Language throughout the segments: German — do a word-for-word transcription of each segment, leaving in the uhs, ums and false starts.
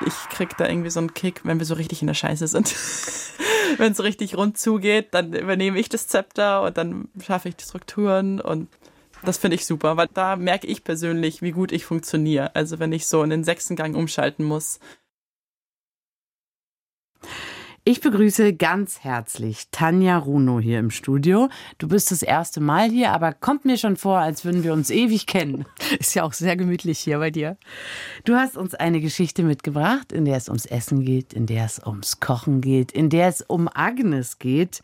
ich krieg da irgendwie so einen Kick, wenn wir so richtig in der Scheiße sind. Wenn es so richtig rund zugeht, dann übernehme ich das Zepter und dann schaffe ich die Strukturen und das finde ich super, weil da merke ich persönlich, wie gut ich funktioniere. Also wenn ich so in den sechsten Gang umschalten muss. Ich begrüße ganz herzlich Tanja Runo hier im Studio. Du bist das erste Mal hier, aber kommt mir schon vor, als würden wir uns ewig kennen. Ist ja auch sehr gemütlich hier bei dir. Du hast uns eine Geschichte mitgebracht, in der es ums Essen geht, in der es ums Kochen geht, in der es um Agnes geht.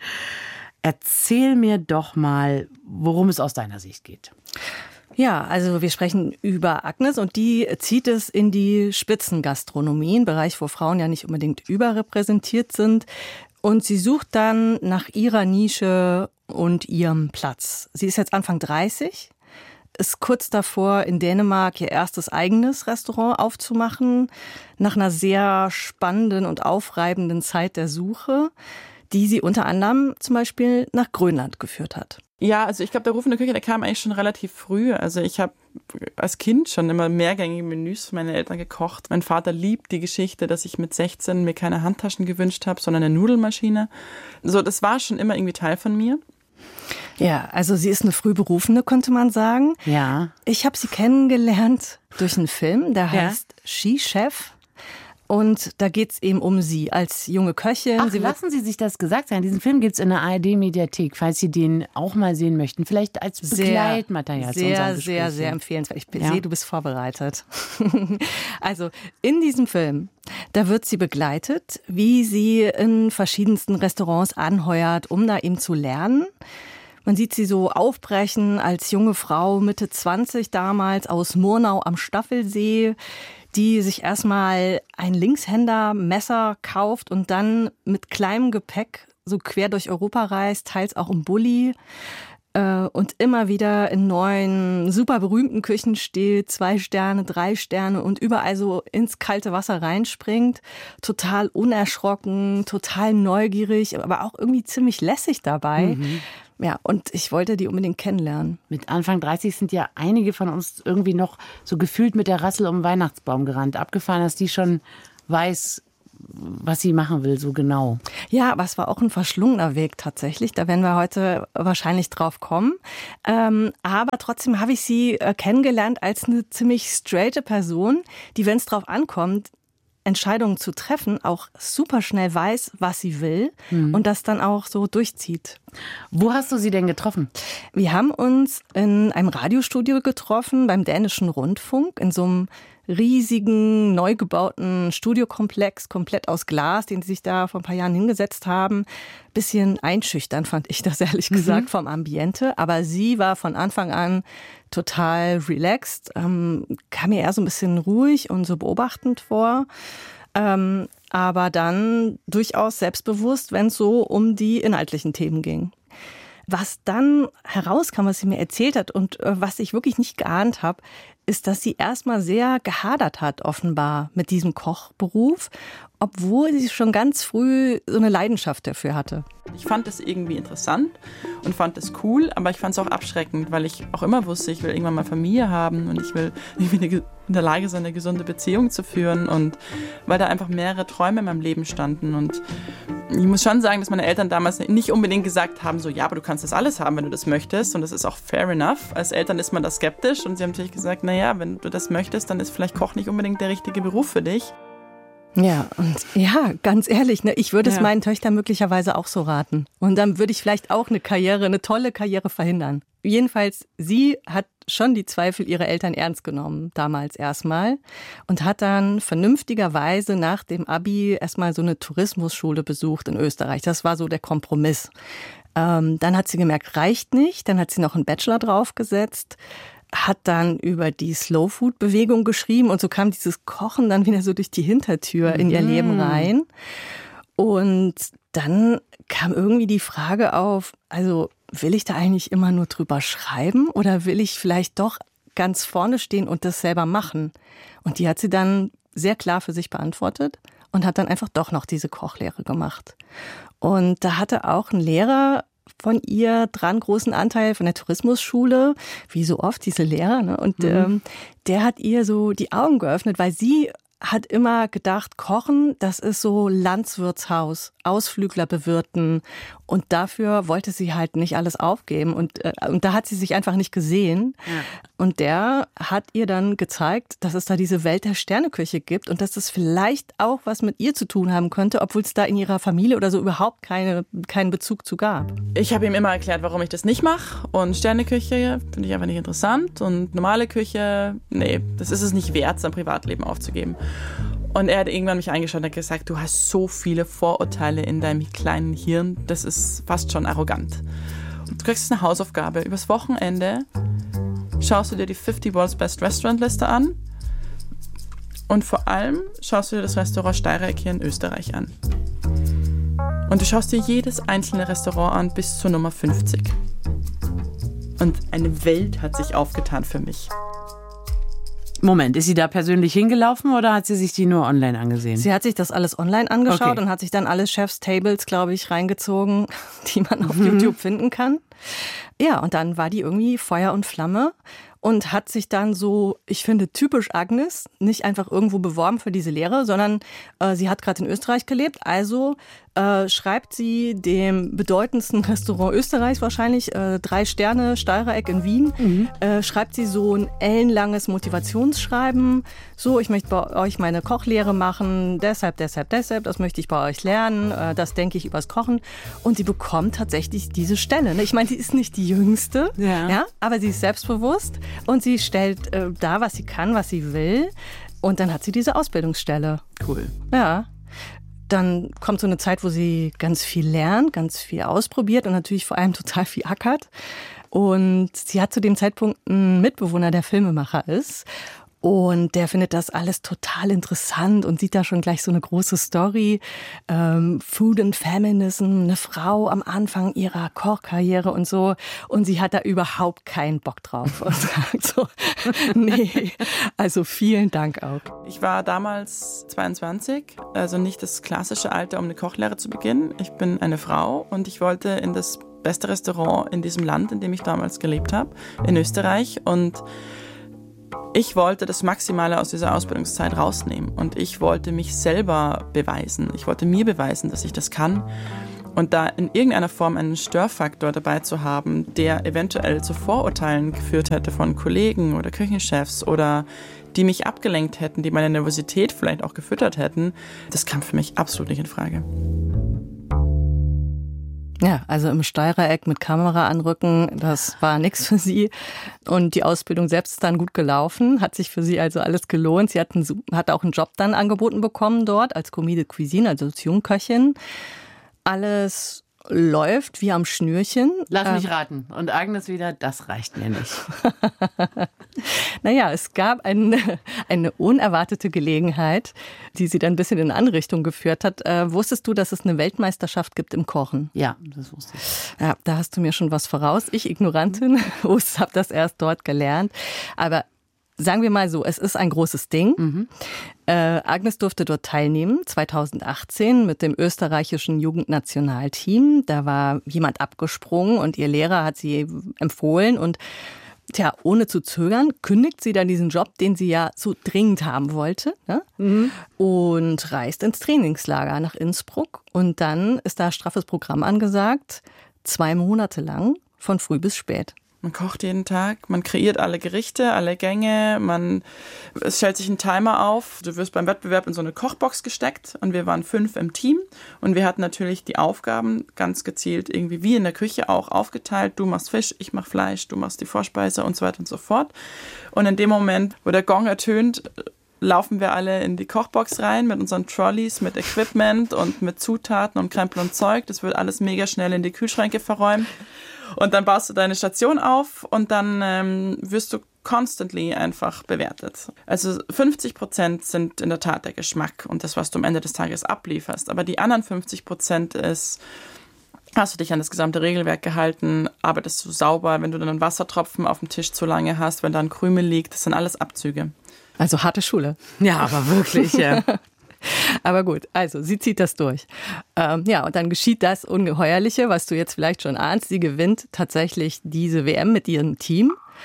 Erzähl mir doch mal, worum es aus deiner Sicht geht. Ja, also wir sprechen über Agnes und die zieht es in die Spitzengastronomie, ein Bereich, wo Frauen ja nicht unbedingt überrepräsentiert sind. Und sie sucht dann nach ihrer Nische und ihrem Platz. Sie ist jetzt Anfang dreißig, ist kurz davor, in Dänemark ihr erstes eigenes Restaurant aufzumachen, nach einer sehr spannenden und aufreibenden Zeit der Suche, die sie unter anderem zum Beispiel nach Grönland geführt hat. Ja, also ich glaube, der Ruf in der Küche, der kam eigentlich schon relativ früh. Also ich habe als Kind schon immer mehrgängige Menüs für meine Eltern gekocht. Mein Vater liebt die Geschichte, dass ich mit sechzehn mir keine Handtaschen gewünscht habe, sondern eine Nudelmaschine. So, das war schon immer irgendwie Teil von mir. Ja, also sie ist eine Frühberufene, könnte man sagen. Ja. Ich habe sie kennengelernt durch einen Film, der heißt ja. Ski-Chef. Und da geht's eben um sie als junge Köchin. Ach, sie lassen Sie sich das gesagt sein. Diesen Film gibt's in der A R D-Mediathek, falls Sie den auch mal sehen möchten. Vielleicht als Begleitmaterial zu unserem Sehr, Gespräch. sehr, sehr empfehlenswert. Ich ja. sehe, du bist vorbereitet. Also in diesem Film, da wird sie begleitet, wie sie in verschiedensten Restaurants anheuert, um da eben zu lernen. Man sieht sie so aufbrechen als junge Frau, Mitte zwanzig damals, aus Murnau am Staffelsee, die sich erstmal ein Linkshändermesser kauft und dann mit kleinem Gepäck so quer durch Europa reist, teils auch im Bulli äh, und immer wieder in neuen, super berühmten Küchen steht, zwei Sterne, drei Sterne und überall so ins kalte Wasser reinspringt, total unerschrocken, total neugierig, aber auch irgendwie ziemlich lässig dabei. Mhm. Ja, und ich wollte die unbedingt kennenlernen. Mit Anfang dreißig sind ja einige von uns irgendwie noch so gefühlt mit der Rassel um den Weihnachtsbaum gerannt. Abgefahren, dass die schon weiß, was sie machen will, so genau. Ja, aber es war auch ein verschlungener Weg tatsächlich. Da werden wir heute wahrscheinlich drauf kommen. Ähm, aber trotzdem habe ich sie äh, kennengelernt als eine ziemlich straighte Person, die, wenn es drauf ankommt, Entscheidungen zu treffen, auch super schnell weiß, was sie will mhm. und das dann auch so durchzieht. Wo hast du sie denn getroffen? Wir haben uns in einem Radiostudio getroffen, beim Dänischen Rundfunk, in so einem riesigen, neu gebauten Studiokomplex, komplett aus Glas, den sie sich da vor ein paar Jahren hingesetzt haben. Bisschen einschüchtern fand ich das ehrlich gesagt mhm. vom Ambiente, aber sie war von Anfang an total relaxed, ähm, kam mir eher so ein bisschen ruhig und so beobachtend vor, ähm, aber dann durchaus selbstbewusst, wenn es so um die inhaltlichen Themen ging. Was dann herauskam, was sie mir erzählt hat und äh, was ich wirklich nicht geahnt habe, ist, dass sie erstmal sehr gehadert hat, offenbar, mit diesem Kochberuf, obwohl sie schon ganz früh so eine Leidenschaft dafür hatte. Ich fand es irgendwie interessant und fand es cool, aber ich fand es auch abschreckend, weil ich auch immer wusste, ich will irgendwann mal Familie haben und ich will irgendwie in der Lage sein, eine gesunde Beziehung zu führen und weil da einfach mehrere Träume in meinem Leben standen und ich muss schon sagen, dass meine Eltern damals nicht unbedingt gesagt haben, so ja, aber du kannst das alles haben, wenn du das möchtest und das ist auch fair enough. Als Eltern ist man da skeptisch und sie haben natürlich gesagt, naja, wenn du das möchtest, dann ist vielleicht Koch nicht unbedingt der richtige Beruf für dich. Ja, und ja, ganz ehrlich, ne, ich würde es ja. meinen Töchtern möglicherweise auch so raten. Und dann würde ich vielleicht auch eine Karriere, eine tolle Karriere verhindern. Jedenfalls, sie hat schon die Zweifel ihrer Eltern ernst genommen, damals erstmal. Und hat dann vernünftigerweise nach dem Abi erstmal so eine Tourismusschule besucht in Österreich. Das war so der Kompromiss. Ähm, dann hat sie gemerkt, reicht nicht. Dann hat sie noch einen Bachelor draufgesetzt. Hat dann über die Slow-Food-Bewegung geschrieben und so kam dieses Kochen dann wieder so durch die Hintertür in ihr Mhm. Leben rein. Und dann kam irgendwie die Frage auf, also will ich da eigentlich immer nur drüber schreiben oder will ich vielleicht doch ganz vorne stehen und das selber machen? Und die hat sie dann sehr klar für sich beantwortet und hat dann einfach doch noch diese Kochlehre gemacht. Und da hatte auch ein Lehrer von ihr dran großen Anteil von der Tourismusschule, wie so oft diese Lehrer, ne? Und mhm. ähm, der hat ihr so die Augen geöffnet, weil sie hat immer gedacht, Kochen, das ist so Landswirtshaus, Ausflügler bewirten. Und dafür wollte sie halt nicht alles aufgeben. Und, äh, und da hat sie sich einfach nicht gesehen. Ja. Und der hat ihr dann gezeigt, dass es da diese Welt der Sterneküche gibt und dass das vielleicht auch was mit ihr zu tun haben könnte, obwohl es da in ihrer Familie oder so überhaupt keine, keinen Bezug zu gab. Ich habe ihm immer erklärt, warum ich das nicht mache. Und Sterneküche finde ich einfach nicht interessant. Und normale Küche, nee, das ist es nicht wert, sein Privatleben aufzugeben. Und er hat irgendwann mich eingeschaut und hat gesagt, du hast so viele Vorurteile in deinem kleinen Hirn, das ist fast schon arrogant. Du kriegst eine Hausaufgabe. Übers Wochenende schaust du dir die fifty World's Best Restaurant Liste an und vor allem schaust du dir das Restaurant Steireck hier in Österreich an. Und du schaust dir jedes einzelne Restaurant an bis zur Nummer fünfzig. Und eine Welt hat sich aufgetan für mich. Moment, ist sie da persönlich hingelaufen oder hat sie sich die nur online angesehen? Sie hat sich das alles online angeschaut okay. und hat sich dann alle Chef's-Tables, glaube ich, reingezogen, die man auf mhm. YouTube finden kann. Ja, und dann war die irgendwie Feuer und Flamme und hat sich dann so, ich finde, typisch Agnes, nicht einfach irgendwo beworben für diese Lehre, sondern äh, sie hat gerade in Österreich gelebt, also äh, schreibt sie dem bedeutendsten Restaurant Österreichs wahrscheinlich, äh, drei Sterne, Steireck in Wien, mhm. äh, schreibt sie so ein ellenlanges Motivationsschreiben, so, ich möchte bei euch meine Kochlehre machen, deshalb, deshalb, deshalb, das möchte ich bei euch lernen, äh, das denke ich übers Kochen und sie bekommt tatsächlich diese Stelle. Ne? Ich meine, sie ist nicht die Jüngste, ja. Ja, aber sie ist selbstbewusst und sie stellt äh, dar, was sie kann, was sie will und dann hat sie diese Ausbildungsstelle. Cool. Ja. Dann kommt so eine Zeit, wo sie ganz viel lernt, ganz viel ausprobiert und natürlich vor allem total viel ackert. Und sie hat zu dem Zeitpunkt einen Mitbewohner, der Filmemacher ist. Und der findet das alles total interessant und sieht da schon gleich so eine große Story. Ähm, Food and Feminism, eine Frau am Anfang ihrer Kochkarriere und so. Und sie hat da überhaupt keinen Bock drauf. Und sagt so, nee, also vielen Dank auch. Ich war damals zweiundzwanzig, also nicht das klassische Alter, um eine Kochlehre zu beginnen. Ich bin eine Frau und ich wollte in das beste Restaurant in diesem Land, in dem ich damals gelebt habe, in Österreich. Und ich wollte das Maximale aus dieser Ausbildungszeit rausnehmen und ich wollte mich selber beweisen. Ich wollte mir beweisen, dass ich das kann. Und da in irgendeiner Form einen Störfaktor dabei zu haben, der eventuell zu Vorurteilen geführt hätte von Kollegen oder Küchenchefs oder die mich abgelenkt hätten, die meine Nervosität vielleicht auch gefüttert hätten, das kam für mich absolut nicht in Frage. Ja, also im Steireck mit Kamera anrücken, das war nichts für sie. Und die Ausbildung selbst ist dann gut gelaufen, hat sich für sie also alles gelohnt. Sie hat, einen, hat auch einen Job dann angeboten bekommen dort als Commis de Cuisine, also als Jungköchin. Alles läuft wie am Schnürchen. Lass mich raten. Und Agnes wieder, das reicht mir nicht. Naja, es gab eine, eine unerwartete Gelegenheit, die sie dann ein bisschen in eine andere Richtung geführt hat. Äh, wusstest du, dass es eine Weltmeisterschaft gibt im Kochen? Ja, das wusste ich. Ja, da hast du mir schon was voraus. Ich, Ignorantin, habe das erst dort gelernt. Aber sagen wir mal so, es ist ein großes Ding. Mhm. Äh, Agnes durfte dort teilnehmen, zweitausendachtzehn mit dem österreichischen Jugendnationalteam. Da war jemand abgesprungen und ihr Lehrer hat sie empfohlen und tja, ohne zu zögern, kündigt sie dann diesen Job, den sie ja so dringend haben wollte, ne? Mhm. Und reist ins Trainingslager nach Innsbruck. Und dann ist da straffes Programm angesagt, zwei Monate lang, von früh bis spät. Man kocht jeden Tag, man kreiert alle Gerichte, alle Gänge, man, es stellt sich ein Timer auf. Du wirst beim Wettbewerb in so eine Kochbox gesteckt und wir waren fünf im Team und wir hatten natürlich die Aufgaben ganz gezielt irgendwie wie in der Küche auch aufgeteilt. Du machst Fisch, ich mach Fleisch, du machst die Vorspeise und so weiter und so fort. Und in dem Moment, wo der Gong ertönt, laufen wir alle in die Kochbox rein mit unseren Trolleys, mit Equipment und mit Zutaten und Krempel und Zeug. Das wird alles mega schnell in die Kühlschränke verräumt. Und dann baust du deine Station auf und dann ähm, wirst du constantly einfach bewertet. Also fünfzig Prozent sind in der Tat der Geschmack und das, was du am Ende des Tages ablieferst. Aber die anderen fünfzig Prozent ist, hast du dich an das gesamte Regelwerk gehalten, arbeitest du sauber, wenn du dann einen Wassertropfen auf dem Tisch zu lange hast, wenn da ein Krümel liegt, das sind alles Abzüge. Also harte Schule. Ja, aber wirklich, ja. Aber gut, also sie zieht das durch. Ähm, ja, und dann geschieht das Ungeheuerliche, was du jetzt vielleicht schon ahnst. Sie gewinnt tatsächlich diese W M mit ihrem Team.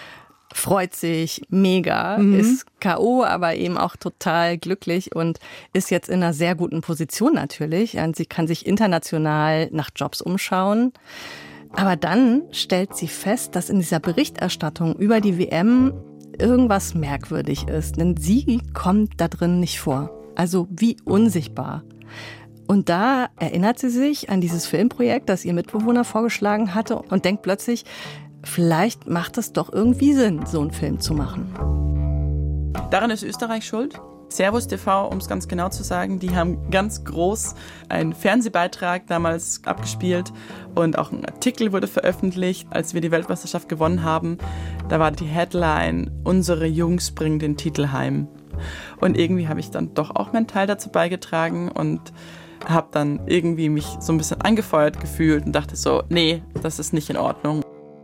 freut sich mega, Mhm. ist K O, aber eben auch total glücklich und ist jetzt in einer sehr guten Position natürlich. Und sie kann sich international nach Jobs umschauen. Aber dann stellt sie fest, dass in dieser Berichterstattung über die W M irgendwas merkwürdig ist. Denn sie kommt da drin nicht vor. Also wie unsichtbar. Und da erinnert sie sich an dieses Filmprojekt, das ihr Mitbewohner vorgeschlagen hatte und denkt plötzlich, vielleicht macht es doch irgendwie Sinn, so einen Film zu machen. Daran ist Österreich schuld. Servus T V, um es ganz genau zu sagen, die haben ganz groß einen Fernsehbeitrag damals abgespielt und auch ein Artikel wurde veröffentlicht, als wir die Weltmeisterschaft gewonnen haben. Da war die Headline, unsere Jungs bringen den Titel heim. Und irgendwie habe ich dann doch auch meinen Teil dazu beigetragen und habe dann irgendwie mich so ein bisschen angefeuert gefühlt und dachte so, nee, das ist nicht in Ordnung.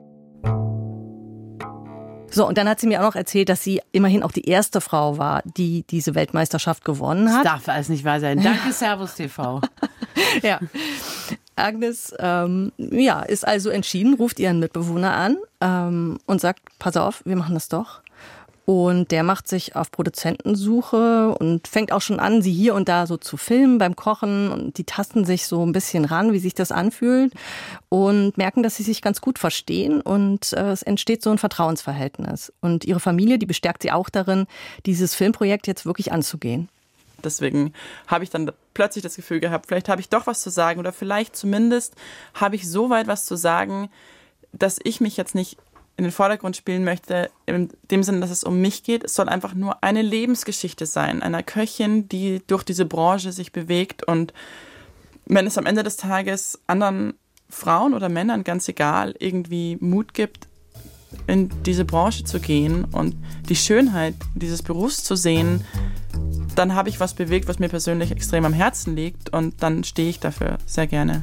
So, und dann hat sie mir auch noch erzählt, dass sie immerhin auch die erste Frau war, die diese Weltmeisterschaft gewonnen hat. Das darf alles nicht wahr sein. Danke, Servus T V. Ja. Agnes ähm, ja, ist also entschieden, ruft ihren Mitbewohner an ähm, und sagt, pass auf, wir machen das doch. Und der macht sich auf Produzentensuche und fängt auch schon an, sie hier und da so zu filmen beim Kochen. Und die tasten sich so ein bisschen ran, wie sich das anfühlt und merken, dass sie sich ganz gut verstehen. Und äh, es entsteht so ein Vertrauensverhältnis. Und ihre Familie, die bestärkt sie auch darin, dieses Filmprojekt jetzt wirklich anzugehen. Deswegen habe ich dann plötzlich das Gefühl gehabt, vielleicht habe ich doch was zu sagen oder vielleicht zumindest habe ich so weit was zu sagen, dass ich mich jetzt nicht in den Vordergrund spielen möchte, in dem Sinne, dass es um mich geht. Es soll einfach nur eine Lebensgeschichte sein, einer Köchin, die durch diese Branche sich bewegt. Und wenn es am Ende des Tages anderen Frauen oder Männern, ganz egal, irgendwie Mut gibt, in diese Branche zu gehen und die Schönheit dieses Berufs zu sehen, dann habe ich was bewegt, was mir persönlich extrem am Herzen liegt und dann stehe ich dafür sehr gerne.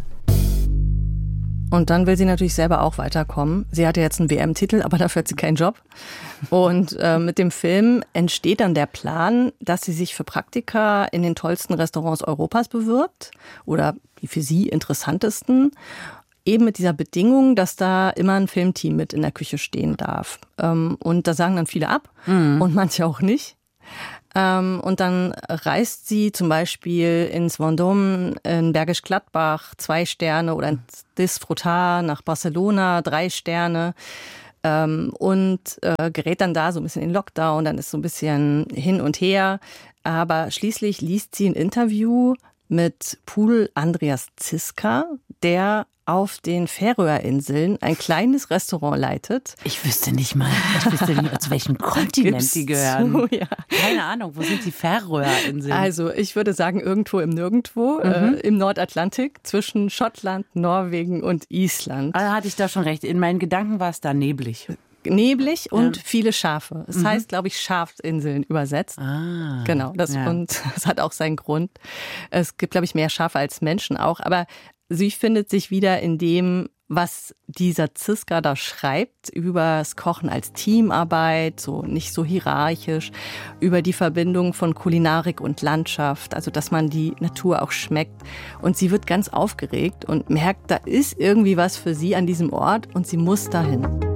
Und dann will sie natürlich selber auch weiterkommen. Sie hatte jetzt einen W M-Titel, aber dafür hat sie keinen Job. Und äh, mit dem Film entsteht dann der Plan, dass sie sich für Praktika in den tollsten Restaurants Europas bewirbt oder die für sie interessantesten. Eben mit dieser Bedingung, dass da immer ein Filmteam mit in der Küche stehen darf. Ähm, und da sagen dann viele ab mhm. und manche auch nicht. Ähm, und dann reist sie zum Beispiel ins Vendôme, in Bergisch Gladbach, zwei Sterne, oder ins Disfrutar nach Barcelona, drei Sterne. Ähm, und äh, gerät dann da so ein bisschen in Lockdown, dann ist so ein bisschen hin und her. Aber schließlich liest sie ein Interview mit Poul Andreas Ziska, der auf den Färöerinseln ein kleines Restaurant leitet. Ich wüsste nicht mal, ich wüsste nicht, zu welchem Kontinent Gibt's die gehören. zu, ja. Keine Ahnung, wo sind die Färöerinseln? Also ich würde sagen, irgendwo im Nirgendwo, mhm. äh, im Nordatlantik, zwischen Schottland, Norwegen und Island. Also hatte ich da schon recht. In meinen Gedanken war es da neblig. Neblig und ja. viele Schafe. Es mhm. heißt, glaube ich, Schafsinseln übersetzt. Ah, genau, das, ja. und das hat auch seinen Grund. Es gibt, glaube ich, mehr Schafe als Menschen auch, aber sie findet sich wieder in dem, was dieser Ziska da schreibt, über das Kochen als Teamarbeit, so nicht so hierarchisch, über die Verbindung von Kulinarik und Landschaft, also dass man die Natur auch schmeckt. Und sie wird ganz aufgeregt und merkt, da ist irgendwie was für sie an diesem Ort und sie muss dahin.